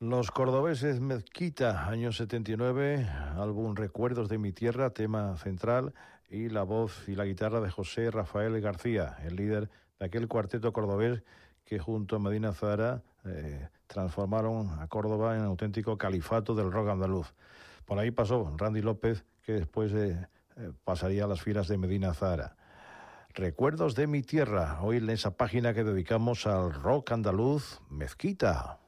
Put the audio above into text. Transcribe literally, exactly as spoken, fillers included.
Los cordobeses Mezquita, año setenta y nueve, álbum Recuerdos de mi tierra, tema central, y la voz y la guitarra de José Rafael García, el líder de aquel cuarteto cordobés que junto a Medina Zahara eh, transformaron a Córdoba en auténtico califato del rock andaluz. Por ahí pasó Randy López, que después eh, eh, pasaría a las filas de Medina Zahara. Recuerdos de mi tierra, hoy en esa página que dedicamos al rock andaluz, Mezquita.